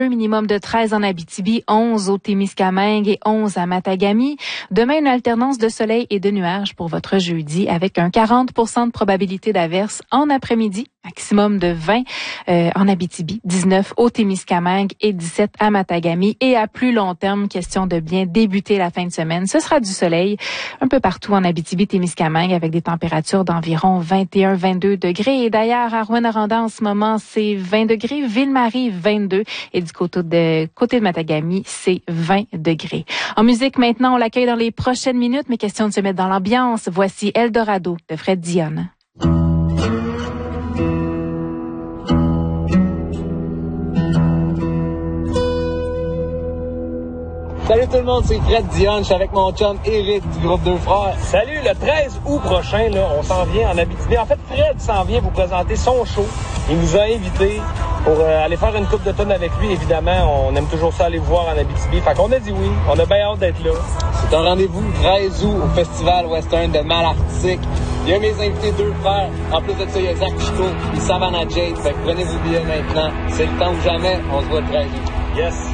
Minimum de 13 en Abitibi, 11 au Témiscamingue et 11 à Matagami. Demain, une alternance de soleil et de nuages pour votre jeudi avec un 40% de probabilité d'averse en après-midi. Maximum de 20 en Abitibi, 19 au Témiscamingue et 17 à Matagami. Et à plus long terme, question de bien débuter la fin de semaine. Ce sera du soleil un peu partout en Abitibi-Témiscamingue avec des températures d'environ 21-22 degrés. Et d'ailleurs, à Rouyn-Noranda, en ce moment, c'est 20 degrés. Ville-Marie, 22. Et du côté de Matagami, c'est 20 degrés. En musique, maintenant, on l'accueille dans les prochaines minutes, mais question de se mettre dans l'ambiance. Voici Eldorado de Fred Dion. Salut tout le monde, c'est Fred Dion, je suis avec mon chum Eric du groupe Deux Frères. Salut, le 13 août prochain, là, on s'en vient en Abitibi. En fait, Fred s'en vient vous présenter son show. Il nous a invités pour aller faire une coupe de tonnes avec lui. Évidemment, on aime toujours ça aller vous voir en Abitibi. Fait qu'on a dit oui, on a bien hâte d'être là. C'est un rendez-vous 13 août au Festival Western de Malartic. Il y a mes invités Deux Frères. En plus de ça, il y a Zach Chico et Savannah Jade. Fait que prenez vos billets maintenant. C'est le temps ou jamais, on se voit le 13 août. Yes!